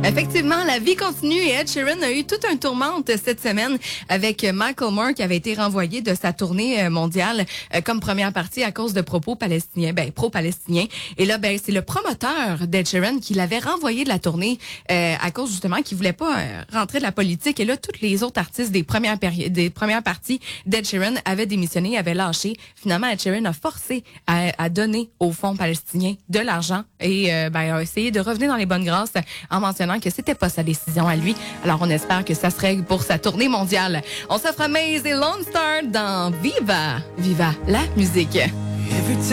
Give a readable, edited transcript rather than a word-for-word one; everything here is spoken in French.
Effectivement, la vie continue et Ed Sheeran a eu toute un tourmente cette semaine avec Michael Moore qui avait été renvoyé de sa tournée mondiale comme première partie à cause de propos palestiniens, pro-palestiniens. Et là, c'est le promoteur d'Ed Sheeran qui l'avait renvoyé de la tournée à cause justement qu'il voulait pas rentrer de la politique. Et là, tous les autres artistes des premières parties d'Ed Sheeran avaient démissionné, avaient lâché. Finalement, Ed Sheeran a forcé à donner au Fonds palestinien de l'argent et a essayé de revenir dans les bonnes grâces en mentionnant que c'était pas sa décision à lui. Alors, on espère que ça se règle pour sa tournée mondiale. On s'offre Maze et Lone Star dans Viva. Viva la musique.